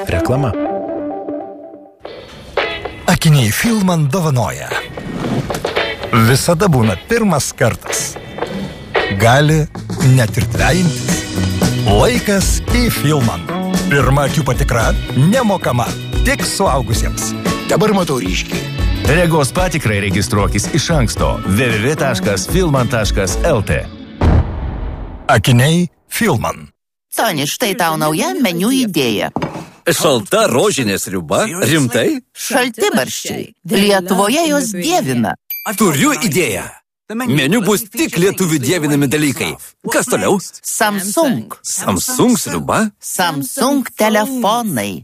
Reklama. Akiniai Filman dovanoja. Visada būna pirmas kartas. Gali net ir trejintis. Laikas į Filman. Pirma akių patikra nemokama, tik suaugusiems. Dabar matau ryškiai. Regos patikrai registruokis iš anksto www.filman.lt. Akiniai Filman. Soni, štai tau nauja meniu idėja. Šalta rožinė sriuba? Rimtai? Šaltibarščiai. Lietuvoje jos dievina. Turiu idėją. Meniu bus tik lietuvių dievinami dalykai. Kas toliau? Samsung. Samsung sriuba? Samsung telefonai.